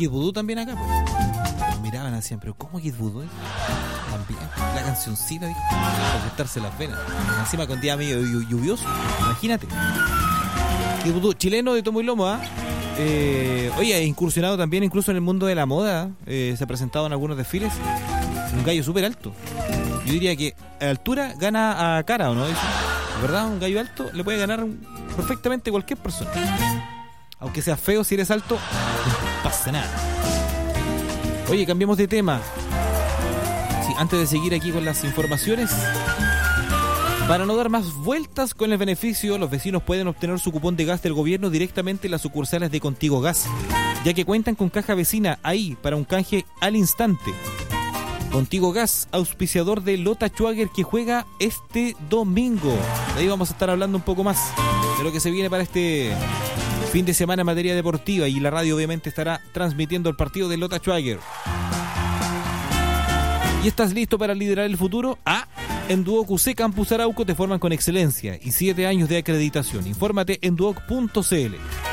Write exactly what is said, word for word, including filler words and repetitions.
Kid Voodoo también acá, pues. Nos miraban así, pero ¿cómo Kid Voodoo? También, la cancioncita, dijo, para cortarse las venas. Encima con día medio lluvioso, imagínate. Kid Voodoo, chileno de tomo y lomo, ¿ah? ¿eh? Eh, oye, ha incursionado también incluso en el mundo de la moda. Eh, se ha presentado en algunos desfiles. Un gallo súper alto. Yo diría que a altura gana a cara, ¿o no? ¿Verdad? Un gallo alto le puede ganar perfectamente cualquier persona. Aunque seas feo, si eres alto, no pasa nada. Oye, cambiemos de tema. Sí, antes de seguir aquí con las informaciones, para no dar más vueltas con el beneficio, los vecinos pueden obtener su cupón de gas del gobierno directamente en las sucursales de Contigo Gas, ya que cuentan con caja vecina ahí para un canje al instante. Contigo Gas, auspiciador de Lota Schwager, que juega este domingo. De ahí vamos a estar hablando un poco más de lo que se viene para este fin de semana en materia deportiva, y la radio obviamente estará transmitiendo el partido de Lota Schwager. ¿Y estás listo para liderar el futuro? Ah, en Duoc U C Campus Arauco te forman con excelencia y siete años de acreditación. Infórmate en duoc punto c l.